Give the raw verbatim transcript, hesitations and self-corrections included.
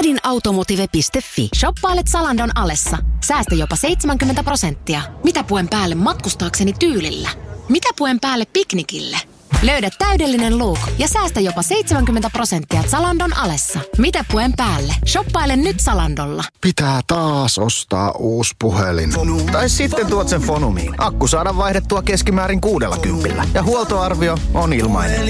edinautomotive piste fi. Shoppailet Zalandon alessa. Säästä jopa seitsemänkymmentä prosenttia. Mitä puen päälle matkustaakseni tyylillä? Mitä puen päälle piknikille? Löydä täydellinen look ja säästä jopa seitsemänkymmentä prosenttia Zalandon alessa. Mitä puen päälle? Shoppaile nyt Zalandolla. Pitää taas ostaa uusi puhelin. Tai sitten tuot sen Fonumiin. Akku saadaan vaihdettua keskimäärin kuudella kympillä. Ja huoltoarvio on ilmainen.